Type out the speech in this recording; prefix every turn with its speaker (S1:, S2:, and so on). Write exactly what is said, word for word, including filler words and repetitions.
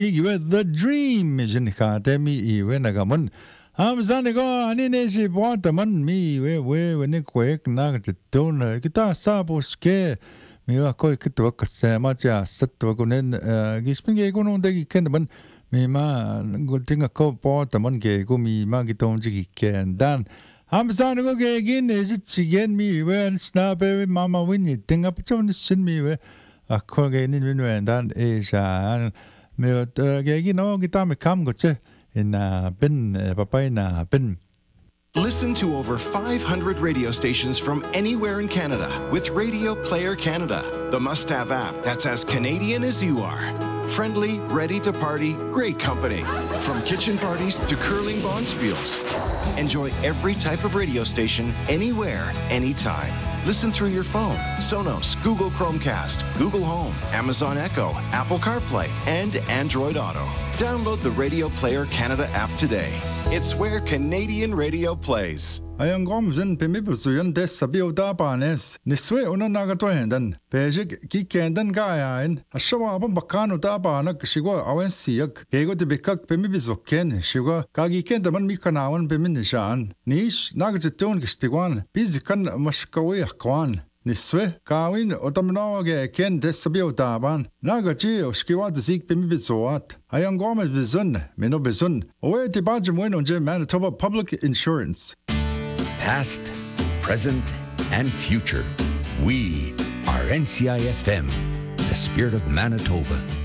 S1: iwe the dream jin khate mi iwe nagamun ham zane go ani ne si bota man mi we we we ne kwek na te ton kita sa boske mi wa ko kitwa kasema ja satwa ko nen gispin ge ko no de ken man mi ma gol tinga ko bota man ge ko mi ma gi ton ji ken dan ham zane go ge gin is it gen mi we snape mama win tinga pchon sin mi we a ko ge nin win dan is a me ge gi no kita me kam go che in bin papai na bin.
S2: Listen to over five hundred radio stations from anywhere in Canada with Radio Player Canada, the must-have app that's as Canadian as you are. Friendly, ready to party, great company. From kitchen parties to curling bonspiels. Enjoy every type of radio station, anywhere, anytime. Listen through your phone, Sonos, Google Chromecast, Google Home, Amazon Echo, Apple CarPlay, and Android Auto. Download the Radio Player Canada app today. It's where Canadian radio plays.
S1: Ayang gom zin pimipu suyan des sabi uta panes niswe una naga to hendan pejik ki kendan ga ayan ashawa abam bakkan uta panak shigwa awen siyak kego de bikak pimipu zokken shigwa kagi kendaman mi kanawan pimin nishan nish naga zitun gistigwan bizikan mashkawi akwan niswe kawin otamnawa ge ken des sabi uta ban naga chi oshkiwa de zik pimipu zoat ayang gom bezun mino bezun owe ti bajim wen onje Manitoba Public Insurance.
S3: Past, present, and future. We are N C I F M, the spirit of Manitoba.